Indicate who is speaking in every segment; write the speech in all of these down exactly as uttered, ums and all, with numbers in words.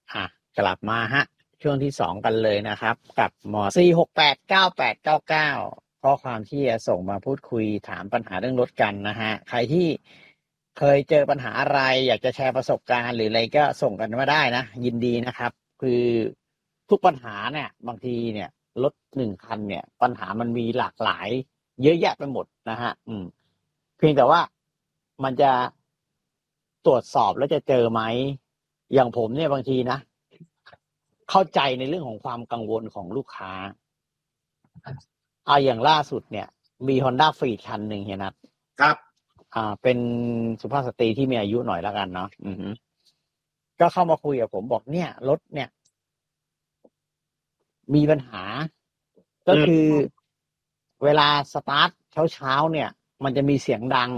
Speaker 1: อ่ะกลับมาฮะช่วงที่สองกันเลยนะครับกับหมอสี่หกแปดเก้าแปดเก้าเก้าข้อความที่จะส่งมาพูดคุยถามปัญหาเรื่องรถกันนะฮะใครที่เคยเจอปัญหาอะไรอยากจะแชร์ประสบการณ์หรืออะไรก็ส่งกันมาได้นะยินดีนะครับคือทุกปัญหาเนี่ยบางทีเนี่ยรถหนึ่งคันเนี่ยปัญหามันมีหลากหลายเยอะแยะไปหมดนะฮะอืมเพียงแต่ว่ามันจะตรวจสอบแล้วจะเจอไหมอย่างผมเนี่ยบางทีนะเข้าใจในเรื่องของความกังวลของลูกค้าเอาอย่างล่าสุดเนี่ยมี Honda Freed คันหนึ่งเฮียนัท
Speaker 2: ครับ
Speaker 1: อ่าเป็นสุภาพสตรีที่มีอายุหน่อยแล้วกันเนาะอือฮึก็เข้ามาคุยกับผมบอกเนี่ยรถเนี่ยมีปัญหาก็คือเวลาสตาร์ทเช้าๆเนี่ยมันจะมีเสียงดัง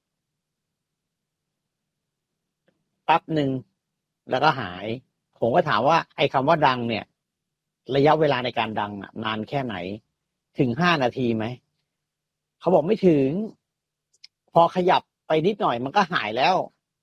Speaker 1: แป๊บหนึ่งแล้วก็หายผมก็ถามว่าไอ้คำว่าดังเนี่ยระยะเวลาในการดังอ่ะนานแค่ไหนถึงห้านาทีไหมเขาบอกไม่ถึงพอขยับไปนิดหน่อยมันก็หายแล้ว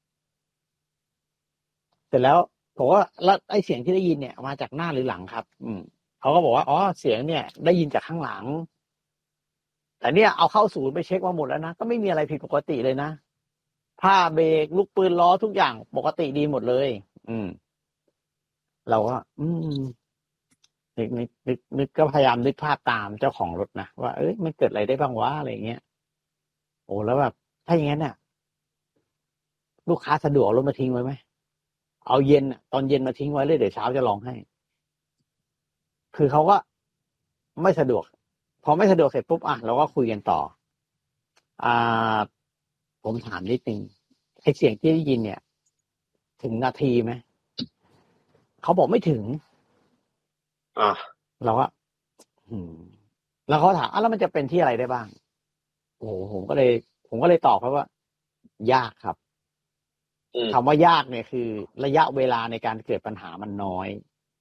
Speaker 1: เสร็จแล้วผมว่าแล้วไอ้เสียงที่ได้ยินเนี่ยมาจากหน้าหรือหลังครับอืมเขาก็บอกว่าอ๋อเสียงเนี่ยได้ยินจากข้างหลังแต่เนี่ยเอาเข้าศูนย์ไปเช็คมาหมดแล้วนะก็ไม่มีอะไรผิดปกติเลยนะผ้าเบรกลูกปืนล้อทุกอย่างปกติดีหมดเลยอืมเราก็อืมนึกนึกนึกนึกก็พยายามนึกภาพตามเจ้าของรถนะว่าเอ้ยมันเกิดอะไรได้บ้างวะอะไรเงี้ยโอ้แล้วแบบถ้าอย่างนั้นเนี่ยลูกค้าสะดวกรถมาทิ้งไว้ไหมเอาเย็นตอนเย็นมาทิ้งไว้เลยเดี๋ยวเช้าจะลองให้คือเขาก็ไม่สะดวกพอไม่สะดวกเสร็จปุ๊บอ่ะเราก็คุยกันต่ออ่าผมถามนิดนึงไอ้เสียงที่ได้ยินเนี่ยถึงนาทีไหมเขาบอกไม่ถึง
Speaker 2: อ่า
Speaker 1: เราก็อืมแล้วเขาถามอ่ะแล้วมันจะเป็นที่อะไรได้บ้างโอ้โหผมก็เลยผมก็เลยตอบเขาว่ายากครับคำว่ายากเนี่ยคือระยะเวลาในการเกิดปัญหามันน้อย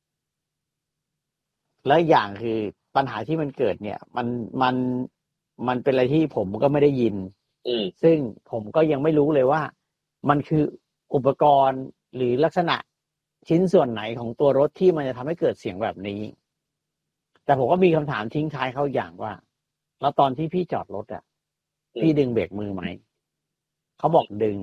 Speaker 1: และอย่างคือปัญหาที่มันเกิดเนี่ยมันมันมันเป็นอะไรที่ผมก็ไม่ได้ยินซึ่งผมก็ยังไม่รู้เลยว่ามันคืออุปกรณ์หรือลักษณะชิ้นส่วนไหนของตัวรถที่มันจะทำให้เกิดเสียงแบบนี้แต่ผมก็มีคำถามทิ้งท้ายเขาอย่างว่าแล้วตอนที่พี่จอดรถอ่ะพี่ดึงเบรกมือไหมเขาบอกดึง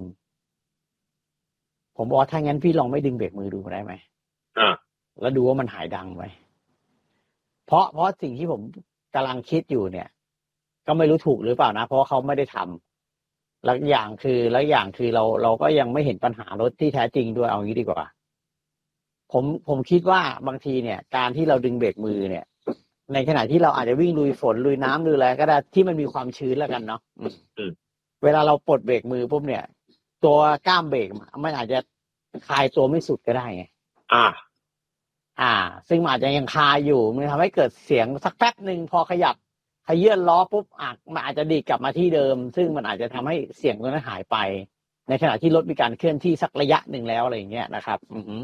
Speaker 1: ผมบอกถ้างั้นพี่ลองไม่ดึงเบรกมือดูได้ไหมอ่าแล้วดูว่ามันหายดังไหมเพราะเพราะสิ่งที่ผมกำลังคิดอยู่เนี่ยก็ไม่รู้ถูกหรือเปล่านะเพราะเขาไม่ได้ทำแล้วอย่างคือแล้วอย่างคือเราเราก็ยังไม่เห็นปัญหารถที่แท้จริงด้วยเอางี้ดีกว่าผมผมคิดว่าบางทีเนี่ยการที่เราดึงเบรกมือเนี่ยในขณะที่เราอาจจะวิ่งลุยฝนลุยน้ำลุยอะไรก็ได้ที่มันมีความชื้นแล้วกันเนาะเวลาเราปลดเบรกมือปุ๊บเนี่ยตัวก้ามเบรกมันอาจจะคลายตัวไม่สุดก็ได้ไงอ่าอ่าซึ่งมันอาจจะยังคาอยู่มันทำให้เกิดเสียงสักแป๊บหนึ่งพอขยับขยื่นล้อปุ๊บอ่ะมันอาจจะดีกลับมาที่เดิมซึ่งมันอาจจะทำให้เสียงตรงนั้นหายไปในขณะที่รถมีการเคลื่อนที่สักระยะหนึ่งแล้วอะไรอย่างเงี้ยนะครับอือหือ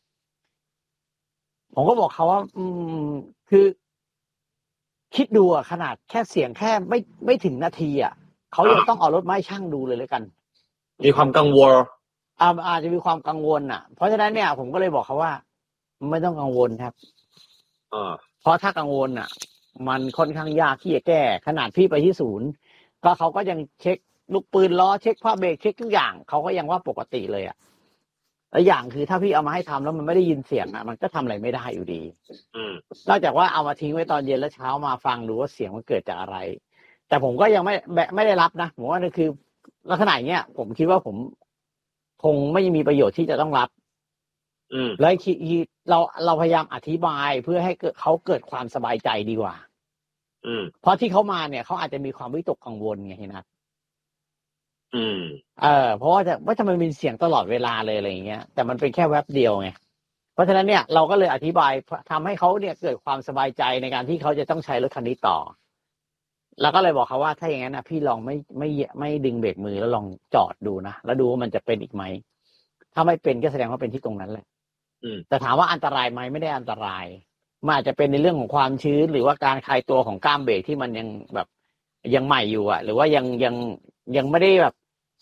Speaker 1: ผมก็บอกเขาว่าอืมคือคิดดูอ่ะขนาดแค่เสียงแค่ไม่ไม่ถึงนาทีอ่ะเขายังต้องเอารถไม้ช่างดูเลยเลยกัน
Speaker 2: มีความกังวล
Speaker 1: อ่าอาจจะมีความกังวลอ่ะเพราะฉะนั้นเนี่ยผมก็เลยบอกเขาว่าไม่ต้องกังวลครับอ่าเพราะถ้ากังวลอ่ะมันค่อนข้างยากที่จะแก้ขนาดพี่ไปที่ศูนย์ก็เขาก็ยังเช็คลูกปืนล้อเช็คผ้าเบรกเช็คทุกอย่างเขาก็ยังว่าปกติเลยอ่ะแล้วอย่างคือถ้าพี่เอามาให้ทำแล้วมันไม่ได้ยินเสียงอ่ะมันก็ทำอะไรไม่ได้อยู่ดีนอกจากว่าเอามาทิ้งไว้ตอนเย็นแล้วเช้ามาฟังดูว่าเสียงมันเกิดจากอะไรแต่ผมก็ยังไม่ไม่ได้รับนะผมว่านั่นคือลักษณะเนี้ยผมคิดว่าผมคงไม่มีประโยชน์ที่จะต้องรับแล้วเราเราพยายามอธิบายเพื่อให้เกิดเขาเกิดความสบายใจดีกว่าเพราะที่เขามาเนี่ยเขาอาจจะมีความวิตกกังวลไงนะอืมเออเพราะว่าจะว่าจะมันมีเสียงตลอดเวลาเลยอะไรอย่างเงี้ยแต่มันเป็นแค่แวบเดียวไงเพราะฉะนั้นเนี่ยเราก็เลยอธิบายทำให้เขาเนี่ยเกิดความสบายใจในการที่เขาจะต้องใช้รถคันนี้ต่อแล้วก็เลยบอกเขาว่าถ้าอย่างนั้นนะพี่ลองไม่ไม่ไม่ดึงเบรกมือแล้วลองจอดดูนะแล้วดูว่ามันจะเป็นอีกไหมถ้าไม่เป็นก็แสดงว่าเป็นที่ตรงนั้นแหละแต่ถามว่าอันตรายไหมไม่ได้อันตรายมันอาจจะเป็นในเรื่องของความชื้นหรือว่าการคลายตัวของก้ามเบรกที่มันยังแบบยังใหม่อยู่อ่ะหรือว่ายังยังยังไม่ได้แบบ